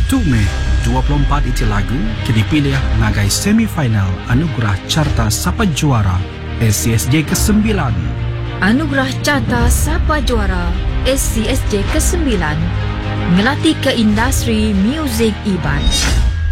1 Mei 24 iti lagu kini pilih ngagai semifinal Anugerah Carta Sapa Juara SCSJ ke-9. Anugerah Carta Sapa Juara SCSJ ke-9 ngelatih ke industri muzik Iban.